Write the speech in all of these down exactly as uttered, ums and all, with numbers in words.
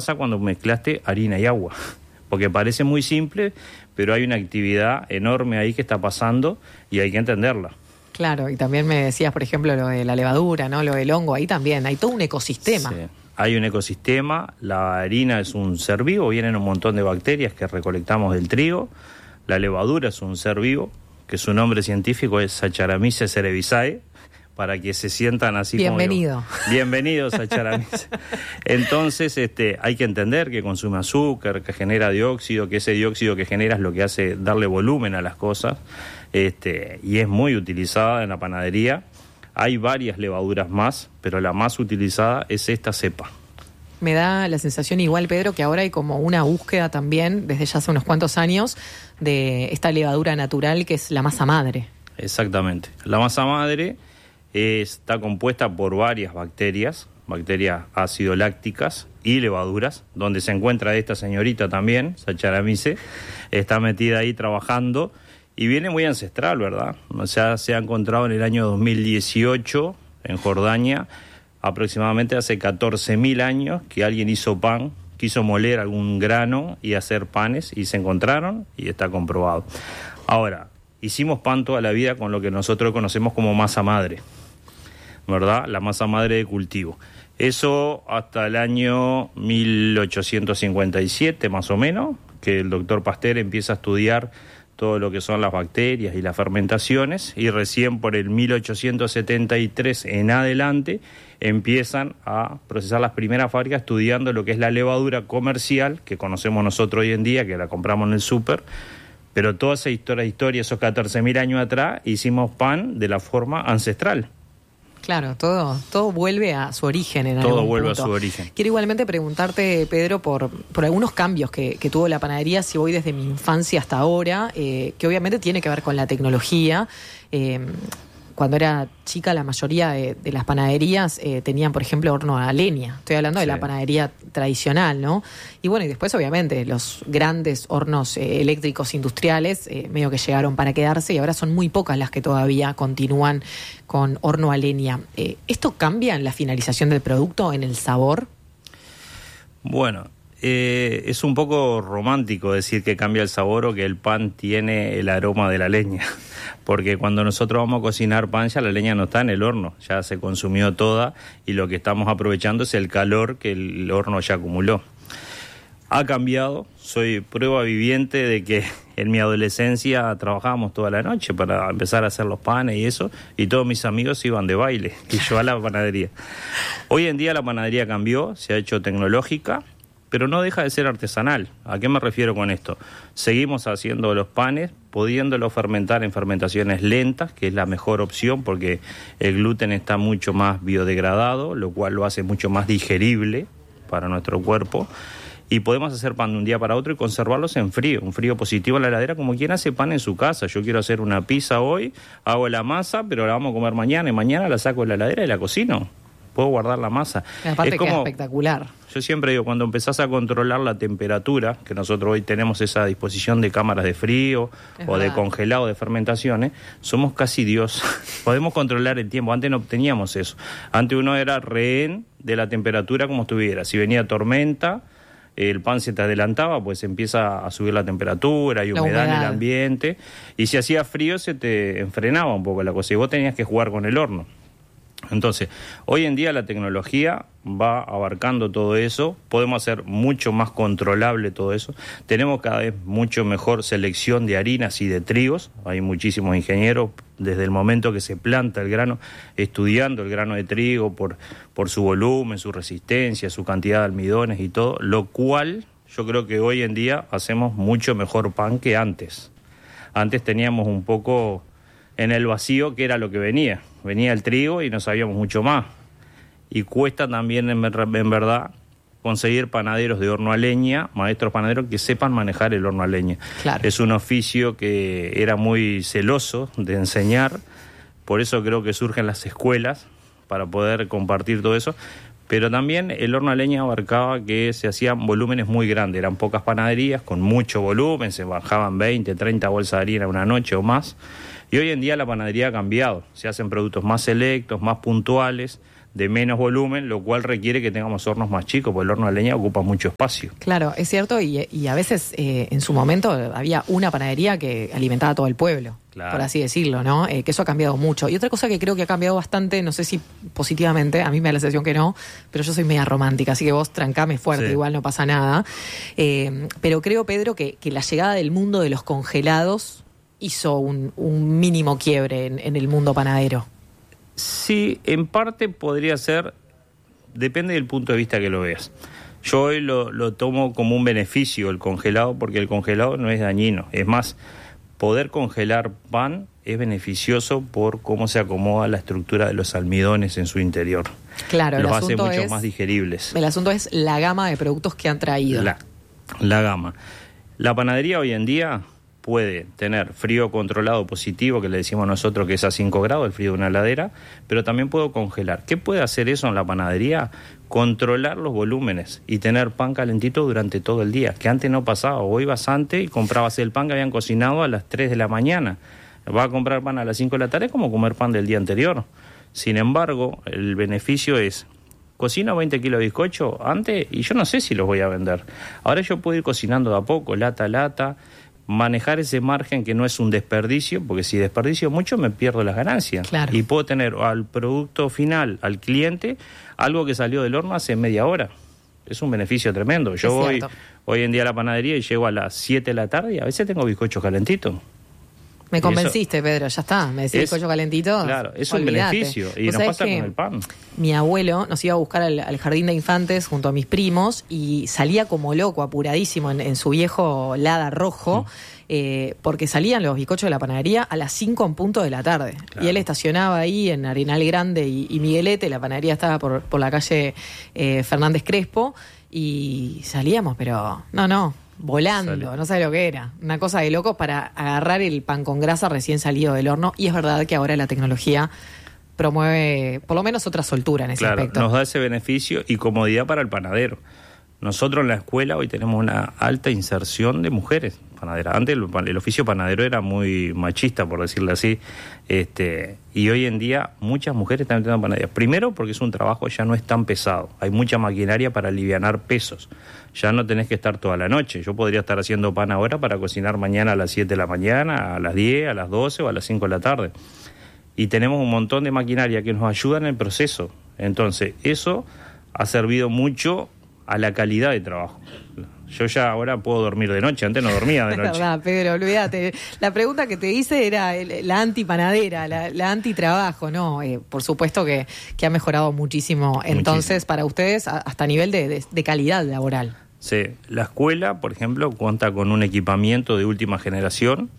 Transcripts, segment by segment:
pasa cuando mezclaste harina y agua, porque parece muy simple, pero hay una actividad enorme ahí que está pasando y hay que entenderla. Claro, y también me decías, por ejemplo, lo de la levadura, ¿no? Lo del hongo, ahí también hay todo un ecosistema. Sí. Hay un ecosistema, la harina es un ser vivo, vienen un montón de bacterias que recolectamos del trigo, la levadura es un ser vivo, que su nombre científico es Saccharomyces cerevisiae, para que se sientan así. Bienvenido. Como bienvenidos a Saccharomyces. Entonces, este, hay que entender que consume azúcar, que genera dióxido, que ese dióxido que genera es lo que hace darle volumen a las cosas, este, y es muy utilizada en la panadería. Hay varias levaduras más, pero la más utilizada es esta cepa. Me da la sensación igual, Pedro, que ahora hay como una búsqueda también, desde ya hace unos cuantos años, de esta levadura natural que es la masa madre. Exactamente. La masa madre está compuesta por varias bacterias, bacterias ácido lácticas y levaduras, donde se encuentra esta señorita también, Saccharomyces, está metida ahí trabajando y viene muy ancestral, ¿verdad? O sea, se ha encontrado en el año dos mil dieciocho en Jordania, aproximadamente hace catorce mil años, que alguien hizo pan, quiso moler algún grano y hacer panes y se encontraron y está comprobado. Ahora, hicimos pan toda la vida con lo que nosotros conocemos como masa madre, ¿verdad? La masa madre de cultivo. Eso hasta el año mil ochocientos cincuenta y siete, más o menos, que el doctor Pasteur empieza a estudiar todo lo que son las bacterias y las fermentaciones, y recién por el mil ochocientos setenta y tres en adelante empiezan a procesar las primeras fábricas estudiando lo que es la levadura comercial, que conocemos nosotros hoy en día, que la compramos en el súper. Pero toda esa historia, historia, esos catorce mil años atrás, hicimos pan de la forma ancestral. Claro, todo, todo vuelve a su origen en todo algún vuelve punto. a su origen. Quiero igualmente preguntarte, Pedro, por, por algunos cambios que, que tuvo la panadería, si voy desde mi infancia hasta ahora, eh, que obviamente tiene que ver con la tecnología. Eh, Cuando era chica, la mayoría de, de las panaderías eh, tenían, por ejemplo, horno a leña. Estoy hablando sí. de la panadería tradicional, ¿no? Y bueno, y después, obviamente, los grandes hornos eh, eléctricos industriales eh, medio que llegaron para quedarse y ahora son muy pocas las que todavía continúan con horno a leña. Eh, ¿Esto cambia en la finalización del producto, en el sabor? Bueno, eh, es un poco romántico decir que cambia el sabor o que el pan tiene el aroma de la leña. Porque cuando nosotros vamos a cocinar pan, ya la leña no está en el horno, ya se consumió toda y lo que estamos aprovechando es el calor que el horno ya acumuló. Ha cambiado, soy prueba viviente de que en mi adolescencia trabajábamos toda la noche para empezar a hacer los panes y eso, y todos mis amigos iban de baile y yo a la panadería. Hoy en día la panadería cambió, se ha hecho tecnológica, pero no deja de ser artesanal. ¿A qué me refiero con esto? Seguimos haciendo los panes, pudiéndolos fermentar en fermentaciones lentas, que es la mejor opción porque el gluten está mucho más biodegradado, lo cual lo hace mucho más digerible para nuestro cuerpo. Y podemos hacer pan de un día para otro y conservarlos en frío, un frío positivo en la heladera, como quien hace pan en su casa. Yo quiero hacer una pizza hoy, hago la masa, pero la vamos a comer mañana, y mañana la saco de la heladera y la cocino. Puedo guardar la masa. Aparte es como, queda espectacular. Yo siempre digo, cuando empezás a controlar la temperatura, que nosotros hoy tenemos esa disposición de cámaras de frío es o verdad. de congelado de fermentaciones, somos casi Dios. Podemos controlar el tiempo. Antes no teníamos eso. Antes uno era rehén de la temperatura como estuviera. Si venía tormenta, el pan se te adelantaba, pues empieza a subir la temperatura, hay humedad, humedad en el ambiente. Y si hacía frío, se te enfrenaba un poco la cosa. Y vos tenías que jugar con el horno. Entonces, hoy en día la tecnología va abarcando todo eso, podemos hacer mucho más controlable todo eso, tenemos cada vez mucho mejor selección de harinas y de trigos, hay muchísimos ingenieros desde el momento que se planta el grano, estudiando el grano de trigo por, por su volumen, su resistencia, su cantidad de almidones y todo, lo cual yo creo que hoy en día hacemos mucho mejor pan que antes. Antes teníamos un poco en el vacío que era lo que venía. Venía el trigo y no sabíamos mucho más. Y cuesta también, en, en verdad, conseguir panaderos de horno a leña, maestros panaderos que sepan manejar el horno a leña. Claro. Es un oficio que era muy celoso de enseñar, por eso creo que surgen las escuelas, para poder compartir todo eso. Pero también el horno a leña abarcaba que se hacían volúmenes muy grandes, eran pocas panaderías con mucho volumen, se bajaban veinte, treinta bolsas de harina una noche o más. Y hoy en día la panadería ha cambiado, se hacen productos más selectos, más puntuales, de menos volumen, lo cual requiere que tengamos hornos más chicos, porque el horno a leña ocupa mucho espacio. Claro, es cierto, y, y a veces eh, en su momento había una panadería que alimentaba a todo el pueblo, claro, por así decirlo, ¿no? Eh, que eso ha cambiado mucho. Y otra cosa que creo que ha cambiado bastante, no sé si positivamente, a mí me da la sensación que no, pero yo soy media romántica, así que vos trancame fuerte, sí, igual no pasa nada. Eh, pero creo, Pedro, que, que la llegada del mundo de los congelados hizo un, un mínimo quiebre en, en el mundo panadero. Sí, en parte podría ser, depende del punto de vista que lo veas. Yo hoy lo, lo tomo como un beneficio el congelado, porque el congelado no es dañino. Es más, poder congelar pan es beneficioso por cómo se acomoda la estructura de los almidones en su interior. Claro, los el hace asunto mucho es, más digeribles. El asunto es la gama de productos que han traído. La, la gama. La panadería hoy en día puede tener frío controlado positivo, que le decimos nosotros que es a cinco grados, el frío de una heladera, pero también puedo congelar. ¿Qué puede hacer eso en la panadería? Controlar los volúmenes y tener pan calentito durante todo el día, que antes no pasaba. Vos ibas antes y comprabas el pan que habían cocinado a las tres de la mañana. Vas a comprar pan a las cinco de la tarde, es como comer pan del día anterior. Sin embargo, el beneficio es: cocino veinte kilos de bizcocho antes y yo no sé si los voy a vender. Ahora yo puedo ir cocinando de a poco, lata a lata, manejar ese margen que no es un desperdicio, porque si desperdicio mucho me pierdo las ganancias. Claro. Y puedo tener al producto final, al cliente, algo que salió del horno hace media hora. Es un beneficio tremendo. Yo voy hoy en día a la panadería y llego a las siete de la tarde y a veces tengo bizcochos calentitos. Me convenciste, eso, Pedro, ya está. Me decís bizcocho calentito. Claro, es olvidate. un beneficio. Y nos pasa con el pan. Mi abuelo nos iba a buscar al, al jardín de infantes junto a mis primos y salía como loco, apuradísimo en, en su viejo Lada rojo, mm. eh, porque salían los bizcochos de la panadería a las cinco en punto de la tarde. Claro. Y él estacionaba ahí en Arenal Grande y, y Miguelete, la panadería estaba por, por la calle eh, Fernández Crespo, y salíamos, pero no, no. volando, Sale. no sabe lo que era. Una cosa de locos para agarrar el pan con grasa recién salido del horno. Y es verdad que ahora la tecnología promueve por lo menos otra soltura en ese claro, aspecto. Nos da ese beneficio y comodidad para el panadero. Nosotros en la escuela hoy tenemos una alta inserción de mujeres panaderas. Antes el, el oficio panadero era muy machista, por decirlo así, este, y hoy en día muchas mujeres están entrando en panaderías. Primero porque es un trabajo ya no es tan pesado, hay mucha maquinaria para alivianar pesos, ya no tenés que estar toda la noche. Yo podría estar haciendo pan ahora para cocinar mañana a las siete de la mañana, a las diez, a las doce o a las cinco de la tarde. Y tenemos un montón de maquinaria que nos ayuda en el proceso. Entonces, eso ha servido mucho a la calidad de trabajo. Yo ya ahora puedo dormir de noche, antes no dormía de noche. Es verdad, Pedro, olvídate. La pregunta que te hice era el, la antipanadera, la, la antitrabajo, ¿no? Eh, por supuesto que, que ha mejorado muchísimo. Entonces, muchísimo. Para ustedes, hasta a nivel de, de, de calidad laboral. Sí, la escuela, por ejemplo, cuenta con un equipamiento de última generación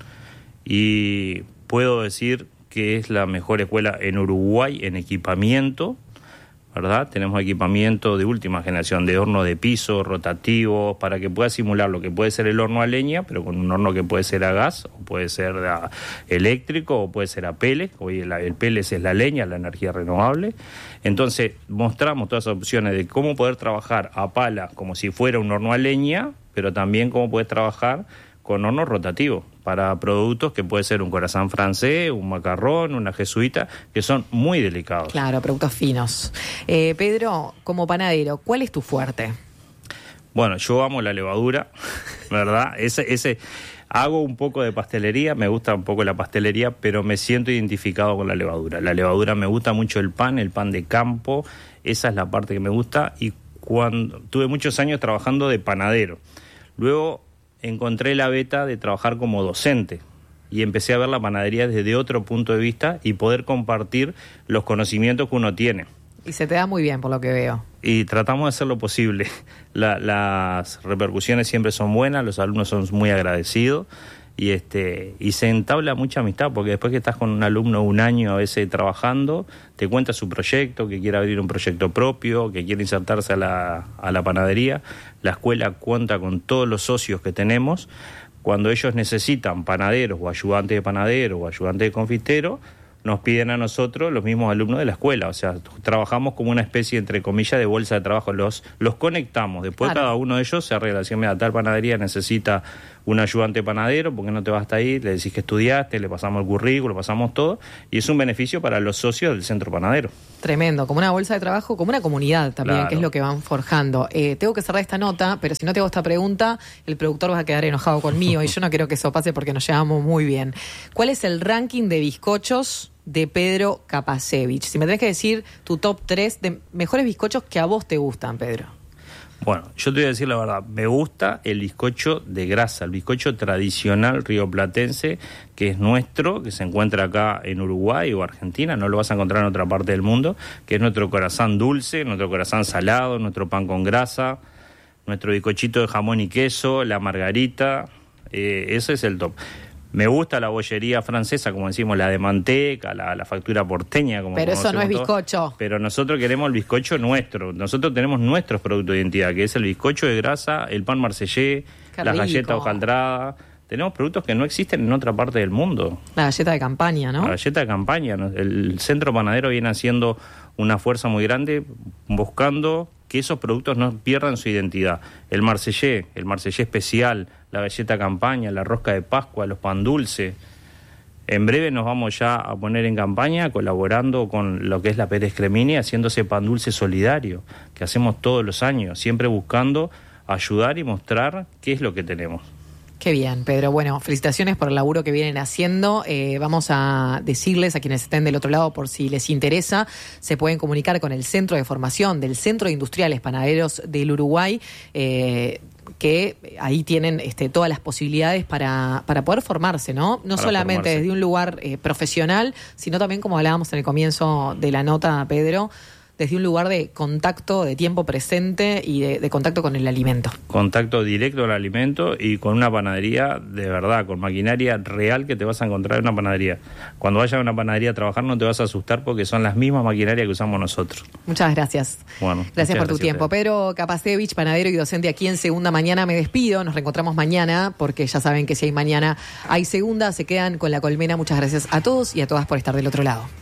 y puedo decir que es la mejor escuela en Uruguay en equipamiento, ¿verdad? Tenemos equipamiento de última generación, de horno de piso, rotativo, para que pueda simular lo que puede ser el horno a leña, pero con un horno que puede ser a gas, o puede ser a eléctrico, o puede ser a pellets. Hoy el, el pellets es la leña, la energía renovable. Entonces, mostramos todas las opciones de cómo poder trabajar a pala como si fuera un horno a leña, pero también cómo puedes trabajar con horno rotativo para productos que puede ser un corazón francés, un macarrón, una jesuita, que son muy delicados. Claro, productos finos. Eh, Pedro, como panadero, ¿cuál es tu fuerte? Bueno, yo amo la levadura, ¿verdad? Ese, ese, hago un poco de pastelería, me gusta un poco la pastelería, pero me siento identificado con la levadura. La levadura, me gusta mucho el pan, el pan de campo, esa es la parte que me gusta. Y cuando tuve muchos años trabajando de panadero, luego encontré la beta de trabajar como docente y empecé a ver la panadería desde otro punto de vista y poder compartir los conocimientos que uno tiene. Y se te da muy bien, por lo que veo. Y tratamos de hacer lo posible. La, las repercusiones siempre son buenas, los alumnos son muy agradecidos y este y se entabla mucha amistad, porque después que estás con un alumno un año a veces trabajando, te cuenta su proyecto, que quiere abrir un proyecto propio, que quiere insertarse a la, a la panadería. La escuela cuenta con todos los socios que tenemos. Cuando ellos necesitan panaderos o ayudantes de panadero o ayudantes de confitero, nos piden a nosotros los mismos alumnos de la escuela. O sea, trabajamos como una especie, entre comillas, de bolsa de trabajo. Los, los conectamos. Después claro. Cada uno de ellos se arregla. Si mira, tal panadería necesita un ayudante panadero, porque no te vas hasta ahí, le decís que estudiaste, le pasamos el currículo, pasamos todo, y es un beneficio para los socios del centro panadero. Tremendo, como una bolsa de trabajo, como una comunidad también, Claro. que es lo que van forjando. Eh, tengo que cerrar esta nota, pero si no te hago esta pregunta, el productor va a quedar enojado conmigo y yo no quiero que eso pase porque nos llevamos muy bien. ¿Cuál es el ranking de bizcochos de Pedro Kapasevich? Si me tenés que decir tu top tres de mejores bizcochos que a vos te gustan, Pedro. Bueno, yo te voy a decir la verdad, me gusta el bizcocho de grasa, el bizcocho tradicional rioplatense, que es nuestro, que se encuentra acá en Uruguay o Argentina, no lo vas a encontrar en otra parte del mundo, que es nuestro corazón dulce, nuestro corazón salado, nuestro pan con grasa, nuestro bizcochito de jamón y queso, la margarita, eh, ese es el top. Me gusta la bollería francesa, como decimos, la de manteca, la, la factura porteña. Como Pero eso no es todos. bizcocho. Pero nosotros queremos el bizcocho nuestro. Nosotros tenemos nuestros productos de identidad, que es el bizcocho de grasa, el pan marsellés, Qué las rico. galletas hojaldradas. Tenemos productos que no existen en otra parte del mundo. La galleta de campaña, ¿no? La galleta de campaña. ¿no? El centro panadero viene haciendo una fuerza muy grande buscando que esos productos no pierdan su identidad. El marsellés, el marsellés especial, la galleta campaña, la rosca de Pascua, los pan dulce. En breve nos vamos ya a poner en campaña colaborando con lo que es la Pérez Cremini, haciendo ese pan dulce solidario que hacemos todos los años, siempre buscando ayudar y mostrar qué es lo que tenemos. Qué bien, Pedro. Bueno, felicitaciones por el laburo que vienen haciendo. Eh, vamos a decirles a quienes estén del otro lado, por si les interesa, se pueden comunicar con el Centro de Formación del Centro de Industriales Panaderos del Uruguay, eh, que ahí tienen este, todas las posibilidades para, para poder formarse, ¿no? No Para solamente formarse. desde un lugar eh, profesional, sino también, como hablábamos en el comienzo de la nota, Pedro, desde un lugar de contacto, de tiempo presente y de, de contacto con el alimento. Contacto directo al alimento y con una panadería de verdad, con maquinaria real que te vas a encontrar en una panadería. Cuando vayas a una panadería a trabajar no te vas a asustar porque son las mismas maquinarias que usamos nosotros. Muchas gracias. Bueno, Gracias por tu muchas tiempo. gracias Pedro Kapasevich, panadero y docente aquí en Segunda Mañana. Me despido, nos reencontramos mañana, porque ya saben que si hay mañana hay segunda, se quedan con La Colmena. Muchas gracias a todos y a todas por estar del otro lado.